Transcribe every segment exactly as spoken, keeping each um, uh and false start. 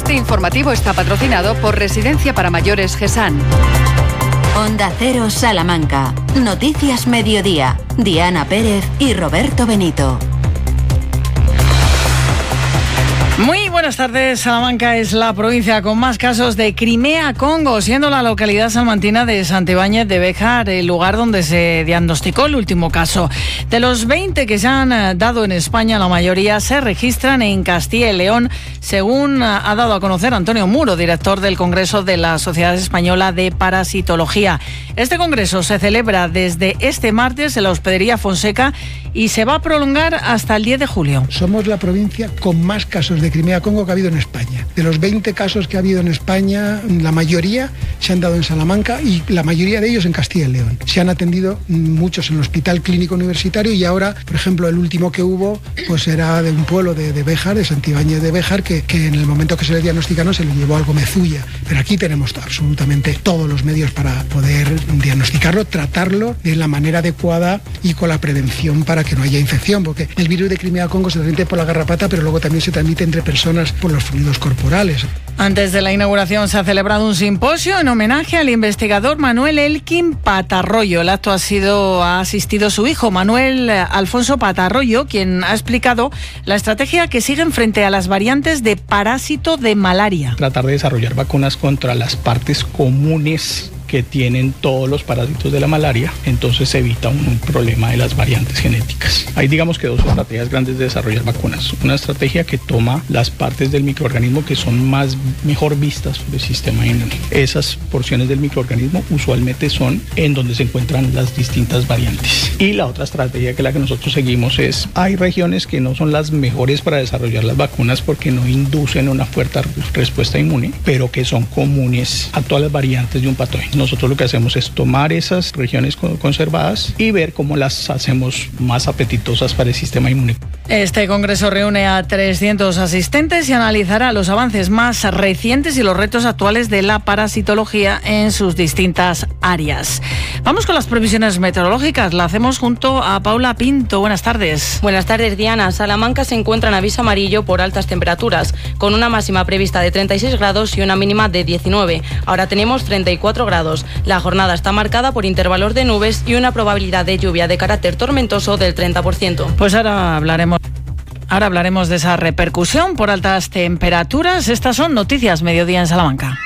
Este informativo está patrocinado por Residencia para Mayores GESAN. Onda Cero Salamanca. Noticias Mediodía. Diana Pérez y Roberto Benito. Muy buenas tardes. Salamanca es la provincia con más casos de Crimea-Congo, siendo la localidad salmantina de Santibáñez de Béjar el lugar donde se diagnosticó el último caso. De los veinte que se han dado en España, la mayoría se registran en Castilla y León, según ha dado a conocer Antonio Muro, director del Congreso de la Sociedad Española de Parasitología. Este congreso se celebra desde este martes en la Hospedería Fonseca y se va a prolongar hasta el diez de julio. Somos la provincia con más casos de Crimea-Congo que ha habido en España. De los veinte casos que ha habido en España, la mayoría se han dado en Salamanca y la mayoría de ellos en Castilla y León. Se han atendido muchos en el Hospital Clínico Universitario y ahora, por ejemplo, el último que hubo pues era de un pueblo de, de Béjar, de Santibáñez de Béjar, que, que en el momento que se le diagnosticaron se le llevó algo Mezulla. Pero aquí tenemos absolutamente todos los medios para poder diagnosticarlo, tratarlo de la manera adecuada y con la prevención para que no haya infección, porque el virus de Crimea-Congo se transmite por la garrapata, pero luego también se transmite entre personas por los fluidos corporales. Antes de la inauguración se ha celebrado un simposio en homenaje al investigador Manuel Elkin Patarroyo. El acto ha sido ha asistido su hijo Manuel Alfonso Patarroyo, quien ha explicado la estrategia que siguen frente a las variantes de parásito de malaria. Tratar de desarrollar vacunas contra las partes comunes que tienen todos los parásitos de la malaria, entonces se evita un, un problema de las variantes genéticas. Hay digamos que dos estrategias grandes de desarrollar vacunas. Una estrategia que toma las partes del microorganismo que son más mejor vistas del sistema inmune. Esas porciones del microorganismo usualmente son en donde se encuentran las distintas variantes. Y la otra estrategia que la que nosotros seguimos es, hay regiones que no son las mejores para desarrollar las vacunas porque no inducen una fuerte respuesta inmune, pero que son comunes a todas las variantes de un patógeno. Nosotros lo que hacemos es tomar esas regiones conservadas y ver cómo las hacemos más apetitosas para el sistema inmune. Este congreso reúne a trescientos asistentes y analizará los avances más recientes y los retos actuales de la parasitología en sus distintas áreas. Vamos con las previsiones meteorológicas. La hacemos junto a Paula Pinto. Buenas tardes. Buenas tardes, Diana. Salamanca se encuentra en aviso amarillo por altas temperaturas, con una máxima prevista de treinta y seis grados y una mínima de diecinueve. Ahora tenemos treinta y cuatro grados. La jornada está marcada por intervalos de nubes y una probabilidad de lluvia de carácter tormentoso del treinta por ciento. Pues ahora hablaremos Ahora hablaremos de esa repercusión por altas temperaturas. Estas son Noticias Mediodía en Salamanca.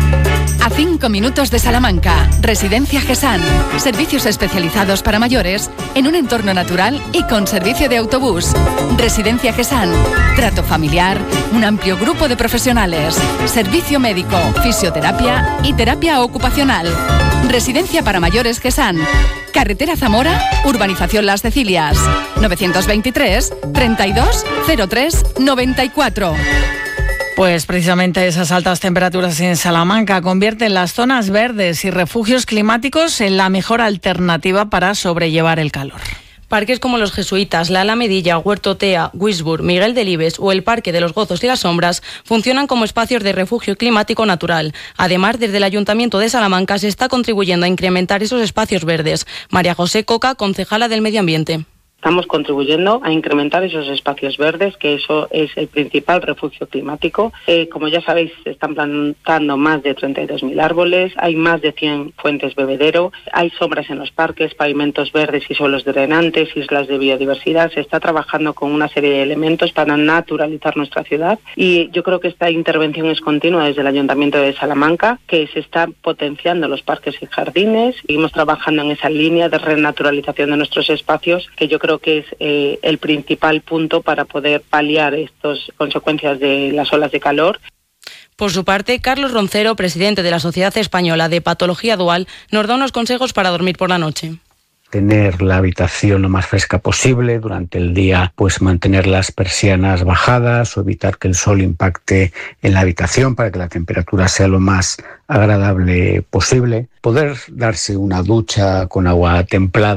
A cinco minutos de Salamanca, Residencia GESAN. Servicios especializados para mayores en un entorno natural y con servicio de autobús. Residencia GESAN. Trato familiar, un amplio grupo de profesionales. Servicio médico, fisioterapia y terapia ocupacional. Residencia para mayores GESAN. Carretera Zamora, Urbanización Las Cecilias. novecientos veintitrés, treinta y dos, cero tres, noventa y cuatro. Pues precisamente esas altas temperaturas en Salamanca convierten las zonas verdes y refugios climáticos en la mejor alternativa para sobrellevar el calor. Parques como los Jesuitas, la Alamedilla, Huerto Tea, Wisburg, Miguel Delibes o el Parque de los Gozos y las Sombras funcionan como espacios de refugio climático natural. Además, desde el Ayuntamiento de Salamanca se está contribuyendo a incrementar esos espacios verdes. María José Coca, concejala del Medio Ambiente. Estamos contribuyendo a incrementar esos espacios verdes, que eso es el principal refugio climático. Eh, como ya sabéis, se están plantando más de treinta y dos mil árboles, hay más de cien fuentes bebedero, hay sombras en los parques, pavimentos verdes y suelos drenantes, islas de biodiversidad. Se está trabajando con una serie de elementos para naturalizar nuestra ciudad y yo creo que esta intervención es continua desde el Ayuntamiento de Salamanca, que se está potenciando los parques y jardines. Seguimos trabajando en esa línea de renaturalización de nuestros espacios, que yo creo que es eh, el principal punto para poder paliar estas consecuencias de las olas de calor. Por su parte, Carlos Roncero, presidente de la Sociedad Española de Patología Dual, nos da unos consejos para dormir por la noche. Tener la habitación lo más fresca posible, durante el día pues mantener las persianas bajadas o evitar que el sol impacte en la habitación para que la temperatura sea lo más agradable posible, poder darse una ducha con agua templada